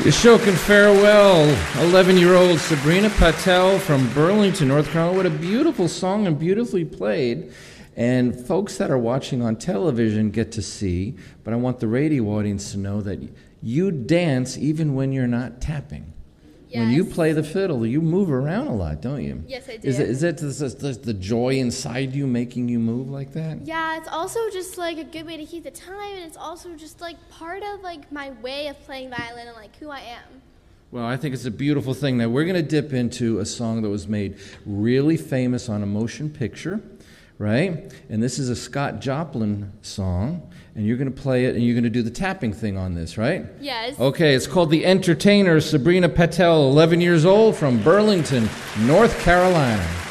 Ashok and farewell, 11-year-old Sabrina Patel from Burlington, North Carolina. What a beautiful song and beautifully played. And folks that are watching on television get to see, but I want the radio audience to know that you dance even when you're not tapping. Yes. When you play the fiddle, you move around a lot, don't you? Yes, I do. Is it the joy inside you making you move like that? Yeah, it's also just like a good way to keep the time, and it's also just like part of like my way of playing violin and like who I am. Well, I think it's a beautiful thing. Now, we're going to dip into a song that was made really famous on a motion picture, right? And this is a Scott Joplin song, and you're going to play it, and you're going to do the tapping thing on this, right? Yes. Okay, it's called The Entertainer, Sabrina Patel, 11 years old, from Burlington, North Carolina.